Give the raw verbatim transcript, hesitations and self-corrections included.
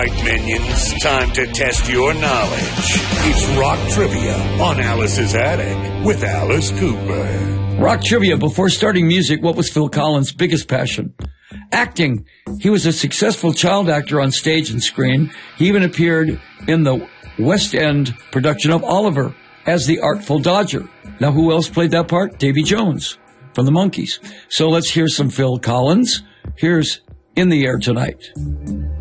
right, minions. Time to test your knowledge. It's Rock Trivia on Alice's Attic with Alice Cooper. Rock Trivia. Before starting music, what was Phil Collins' biggest passion? Acting. He was a successful child actor on stage and screen. He even appeared in the West End production of Oliver as the Artful Dodger. Now, who else played that part? Davy Jones from the Monkees. So let's hear some Phil Collins. Here's In the Air Tonight.